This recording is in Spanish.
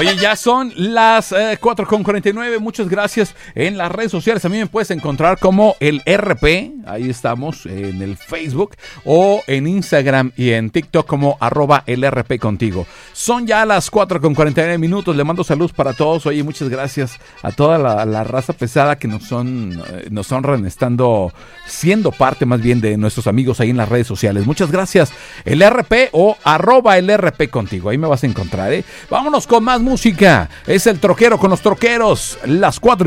Oye, ya son las 4:49. Muchas gracias. En las redes sociales a mí me puedes encontrar como el RP. Ahí estamos en el Facebook o en Instagram y en TikTok como @LRP contigo. Son ya las 4:49. Le mando saludos para todos. Oye, muchas gracias a toda la raza pesada que nos honran siendo parte más bien de nuestros amigos ahí en las redes sociales. Muchas gracias. El RP o @LRP contigo. Ahí me vas a encontrar, ¿eh? Vámonos con más música. Es el troquero con los troqueros. Las 4.